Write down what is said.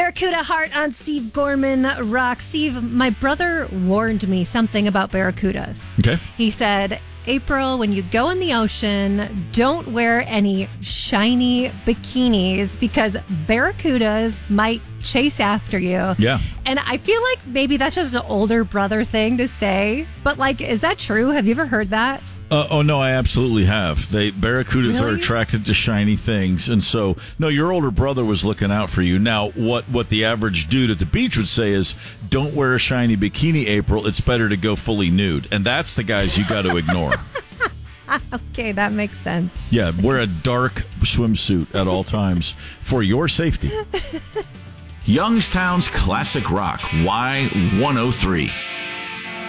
Barracuda Heart on Steve Gorman Rock. Steve, my brother warned me something about barracudas. Okay. He said, April, when you go in the ocean, don't wear any shiny bikinis because barracudas might chase after you. Yeah. And I feel like maybe that's just an older brother thing to say. But, like, is that true? Have you ever heard that? Oh, no, I absolutely have. Barracudas Really? are attracted to shiny things. And so, no, your older brother was looking out for you. Now, what the average dude at the beach would say is, don't wear a shiny bikini, April. It's better to go fully nude. And that's the guys you got to ignore. Okay, that makes sense. Yeah, wear a dark swimsuit at all times for your safety. Youngstown's Classic Rock, Y103.